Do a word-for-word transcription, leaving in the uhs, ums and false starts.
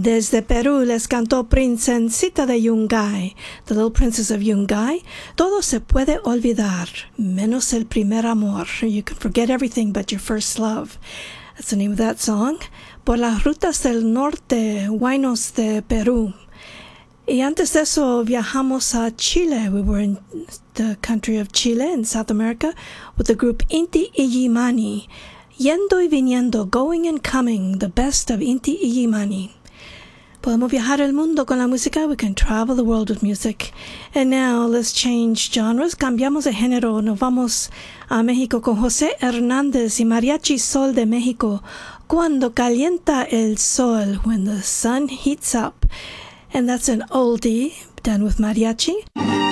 Desde Perú les cantó Princesita de Yungay, The Little Princess of Yungay. Todo se puede olvidar, menos el primer amor. You can forget everything but your first love. That's the name of that song. Por las rutas del norte, huaynos de Perú. Y antes de eso viajamos a Chile. We were in the country of Chile in South America with the group Inti Illimani. Yendo y viniendo, going and coming, the best of Inti Illimani. Podemos viajar el mundo con la música. We can travel the world with music. And now let's change genres. Cambiamos de género. Nos vamos a México con José Hernández y Mariachi Sol de México. Cuando calienta el sol, when the sun heats up. And that's an oldie done with mariachi.